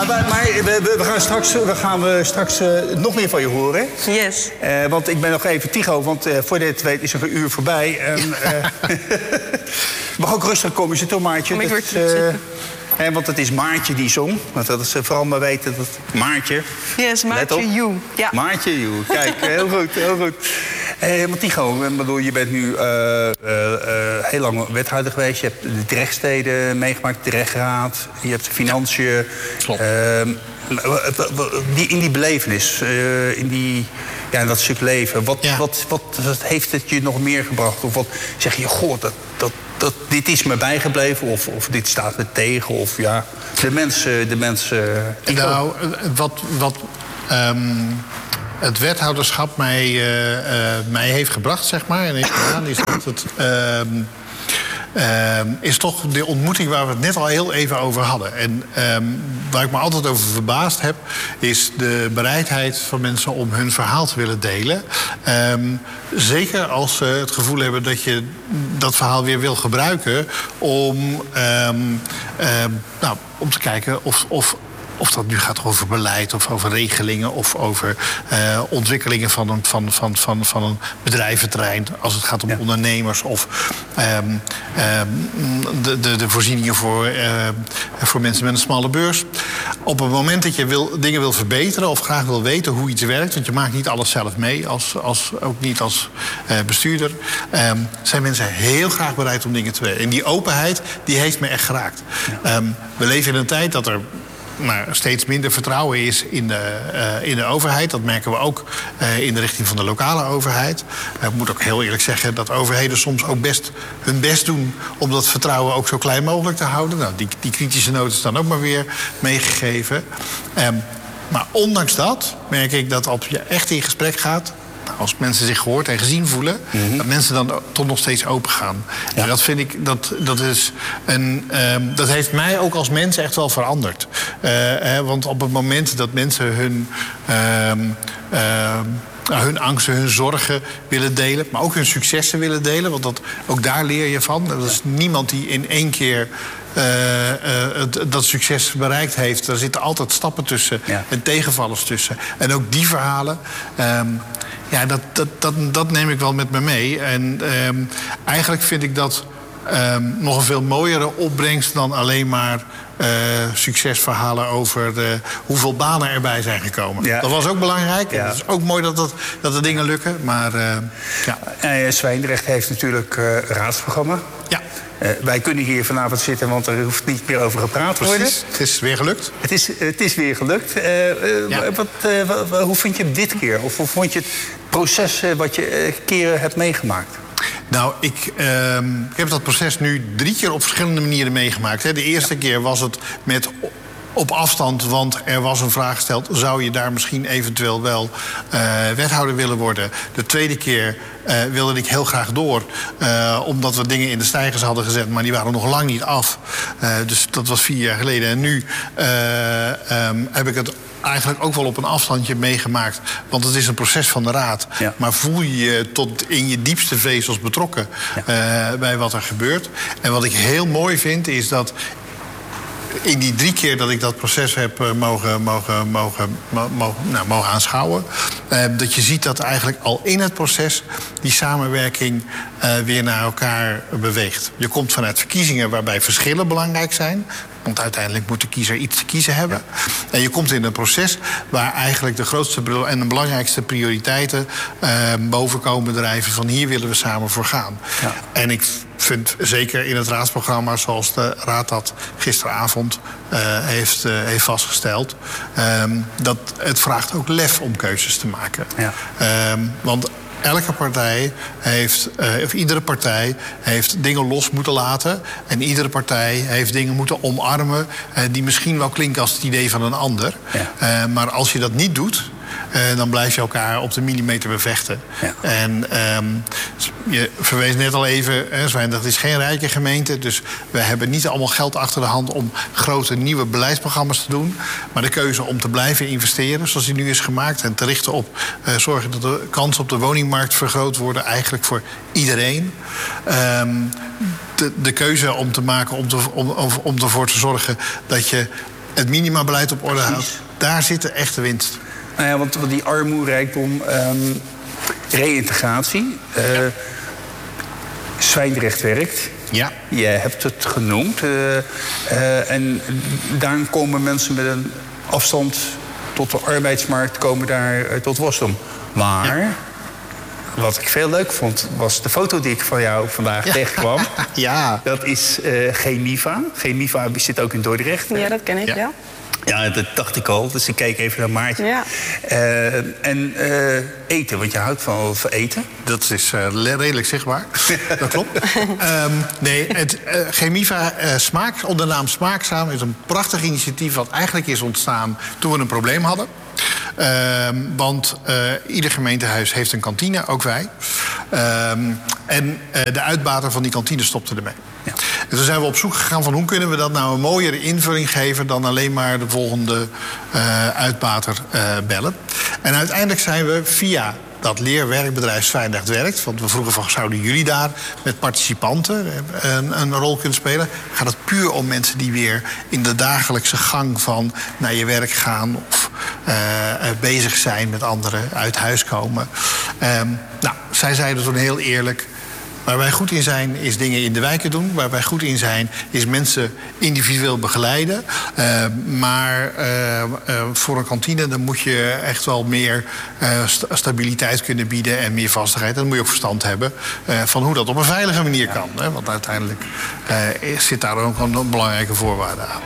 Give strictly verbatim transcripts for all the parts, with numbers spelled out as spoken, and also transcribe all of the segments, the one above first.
Ja, maar, maar we, we gaan straks, we gaan we straks uh, nog meer van je horen. Yes. Uh, want ik ben nog even Tycho, want uh, voor dit weet is er een uur voorbij. En, uh, mag ook rustig komen zitten, Maartje. Kom ik dat, weer uh, hè, want het is Maartje die zong. Want dat is vooral maar weten dat Maartje. Yes, Maartje You. Ja. Maartje You. Kijk, heel goed, heel goed. Eh, maar Tycho, ik bedoel, je bent nu uh, uh, uh, heel lang wethouder geweest. Je hebt de terechtsteden meegemaakt, de terechtraad. Je hebt de financiën. Klopt. Uh, die, in die belevenis, uh, in die, ja, dat stuk leven. Wat, Ja. wat, wat, wat heeft het je nog meer gebracht? Of wat zeg je, goh, dat, dat, dat, dit is me bijgebleven. Of, of dit staat me tegen. Of ja, de mensen, de mensen. Tycho. Nou, wat... wat um... het wethouderschap mij, uh, uh, mij heeft gebracht, zeg maar, en heeft gedaan, is dat het uh, uh, is toch de ontmoeting waar we het net al heel even over hadden. En uh, waar ik me altijd over verbaasd heb, is de bereidheid van mensen om hun verhaal te willen delen. Um, zeker als ze het gevoel hebben dat je dat verhaal weer wil gebruiken om, um, um, nou, om te kijken of, of Of dat nu gaat over beleid of over regelingen of over uh, ontwikkelingen van een, van, van, van, van een bedrijventerrein. Als het gaat om ja. ondernemers of um, um, de, de, de voorzieningen voor, uh, voor mensen met een smalle beurs. Op het moment dat je wil, dingen wil verbeteren of graag wil weten hoe iets werkt, want je maakt niet alles zelf mee, als, als, ook niet als uh, bestuurder, um, zijn mensen heel graag bereid om dingen te weten. En die openheid, die heeft me echt geraakt. Ja. Um, we leven in een tijd dat er maar steeds minder vertrouwen is in de, uh, in de overheid. Dat merken we ook uh, in de richting van de lokale overheid. Uh, ik moet ook heel eerlijk zeggen dat overheden soms ook best hun best doen om dat vertrouwen ook zo klein mogelijk te houden. Nou, die, die kritische noot is dan ook maar weer meegegeven. Um, maar ondanks dat merk ik dat als je echt in gesprek gaat, als mensen zich gehoord en gezien voelen, mm-hmm. dat mensen dan toch nog steeds open gaan. Ja. En dat vind ik, dat, dat is een, um, dat heeft mij ook als mens echt wel veranderd. Uh, hè, want op het moment dat mensen hun, um, um, hun angsten, hun zorgen willen delen, maar ook hun successen willen delen, want dat, ook daar leer je van. Dat is niemand die in één keer Uh, uh, het, dat succes bereikt heeft. Er zitten altijd stappen tussen ja. en tegenvallers tussen. En ook die verhalen, um, ja, dat, dat, dat, dat neem ik wel met me mee. En um, eigenlijk vind ik dat um, nog een veel mooiere opbrengst dan alleen maar Uh, succesverhalen over de, hoeveel banen erbij zijn gekomen. Ja. Dat was ook belangrijk. Ja. Het is ook mooi dat, dat, dat de dingen lukken. Maar uh, ja. Uh, Zwijndrecht heeft natuurlijk uh, een raadsprogramma. Ja. Uh, wij kunnen hier vanavond zitten, want er hoeft niet meer over gepraat te worden. Precies. Het is weer gelukt. Het is, het is weer gelukt. Uh, uh, ja. wat, uh, wat, hoe vind je het dit keer? Of hoe vond je het proces uh, wat je uh, keren hebt meegemaakt? Nou, ik, uh, ik heb dat proces nu drie keer op verschillende manieren meegemaakt. Hè. De eerste ja. keer was het met op afstand, want er was een vraag gesteld, zou je daar misschien eventueel wel uh, wethouder willen worden? De tweede keer uh, wilde ik heel graag door, uh, omdat we dingen in de stijgers hadden gezet, maar die waren nog lang niet af. Uh, dus dat was vier jaar geleden. En nu uh, um, heb ik het eigenlijk ook wel op een afstandje meegemaakt. Want het is een proces van de raad. Ja. Maar voel je je tot in je diepste vezels betrokken ja. uh, bij wat er gebeurt. En wat ik heel mooi vind, is dat in die drie keer dat ik dat proces heb uh, mogen, mogen, mogen, mogen, nou, mogen aanschouwen, Uh, dat je ziet dat eigenlijk al in het proces die samenwerking uh, weer naar elkaar beweegt. Je komt vanuit verkiezingen waarbij verschillen belangrijk zijn. Want uiteindelijk moet de kiezer iets te kiezen hebben. Ja. En je komt in een proces waar eigenlijk de grootste en de belangrijkste prioriteiten uh, boven komen drijven van hier willen we samen voor gaan. Ja. En ik vind zeker in het raadsprogramma, zoals de raad dat gisteravond uh, heeft, uh, heeft vastgesteld, um, dat het vraagt ook lef om keuzes te maken. Ja. Um, want elke partij heeft, uh, of iedere partij heeft dingen los moeten laten. En iedere partij heeft dingen moeten omarmen uh, die misschien wel klinken als het idee van een ander. Ja. Uh, maar als je dat niet doet, Uh, dan blijf je elkaar op de millimeter bevechten. Ja. En um, je verwees net al even, hè, Zwijn, dat is geen rijke gemeente. Dus we hebben niet allemaal geld achter de hand om grote nieuwe beleidsprogramma's te doen. Maar de keuze om te blijven investeren, zoals die nu is gemaakt, en te richten op uh, zorgen dat de kansen op de woningmarkt vergroot worden, eigenlijk voor iedereen. Um, de, de keuze om te maken om, te, om, om, om ervoor te zorgen dat je het minimabeleid op orde houdt, daar zit de echte winst. Nou ja, want die armoede, rijkdom, um, reïntegratie. Uh, ja. Zwijndrecht werkt. Ja. Je hebt het genoemd. Uh, uh, en daar komen mensen met een afstand tot de arbeidsmarkt, komen daar uh, tot worstelen. Maar ja. wat ik veel leuk vond, was de foto die ik van jou vandaag ja. tegenkwam. Ja. Dat is uh, Chemiva. Chemiva zit ook in Dordrecht. Ja, dat ken ik, ja. ja. Ja, dat dacht ik al. Dus ik keek even naar Maartje. Ja. Uh, en uh, eten, want je houdt van, van eten. Dat is uh, redelijk zichtbaar. Dat klopt. um, nee, het uh, Chemiva uh, Smaak, onder de naam Smaakzaam, is een prachtig initiatief wat eigenlijk is ontstaan toen we een probleem hadden. Uh, want uh, ieder gemeentehuis heeft een kantine, ook wij. Uh, en uh, de uitbater van die kantine stopte ermee. Ja. En toen zijn we op zoek gegaan van hoe kunnen we dat nou een mooiere invulling geven dan alleen maar de volgende uh, uitbater uh, bellen. En uiteindelijk zijn we via dat leerwerkbedrijf Zwijndrecht Werkt, want we vroegen van zouden jullie daar met participanten een, een rol kunnen spelen, gaat het puur om mensen die weer in de dagelijkse gang van naar je werk gaan of uh, bezig zijn met anderen, uit huis komen. Um, nou, zij zeiden toen heel eerlijk, waar wij goed in zijn, is dingen in de wijken doen. Waar wij goed in zijn, is mensen individueel begeleiden. Uh, maar uh, uh, voor een kantine dan moet je echt wel meer uh, st- stabiliteit kunnen bieden en meer vastigheid. En dan moet je ook verstand hebben uh, van hoe dat op een veilige manier kan. Hè? Want uiteindelijk uh, zit daar ook een belangrijke voorwaarde aan.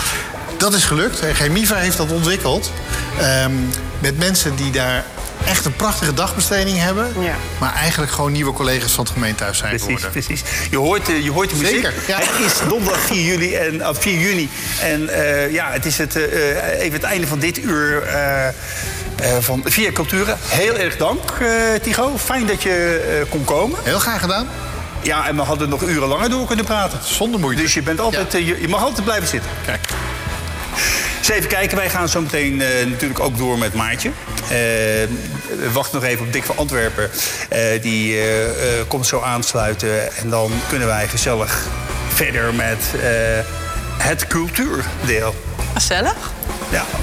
Dat is gelukt. Chemiva heeft dat ontwikkeld. Um, met mensen die daar echt een prachtige dagbesteding hebben, ja. maar eigenlijk gewoon nieuwe collega's van het gemeentehuis zijn precies, geworden. Precies, je hoort, je hoort de muziek. Zeker, ja. Het is donderdag vier juli en, uh, vier juni en uh, ja, het is het, uh, even het einde van dit uur uh, uh, van Via Cultura. Heel erg dank, uh, Tycho. Fijn dat je uh, kon komen. Heel graag gedaan. Ja, en we hadden nog uren langer door kunnen praten. Zonder moeite. Dus je, bent altijd, ja. uh, je, je mag altijd blijven zitten. Kijk. Dus even kijken, wij gaan zo meteen uh, natuurlijk ook door met Maartje. Uh, wacht nog even op Dick van Antwerpen. Uh, die uh, uh, komt zo aansluiten. En dan kunnen wij gezellig verder met uh, het cultuurdeel. Gezellig? Ja.